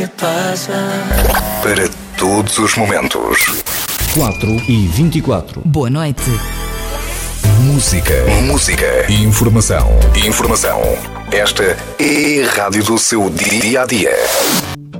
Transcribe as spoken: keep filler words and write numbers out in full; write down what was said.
Para todos os momentos. quatro e vinte e quatro. Boa noite. Música. Música. Informação. Informação. Esta é a rádio do seu dia a dia.